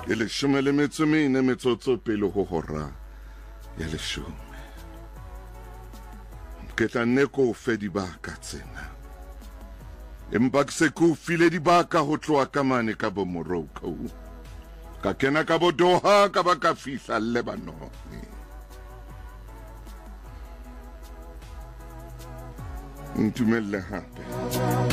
e leshome le metso mene metsotso pele ho hora ya leshome. Ke tla nne ko fe dibaka tsena, empa ke se ko file dibaka ho tloha ka mane ka bo Morocco, ka kena ka bo Doha, ka ba ka fihla Lebanon. Ntumelle hape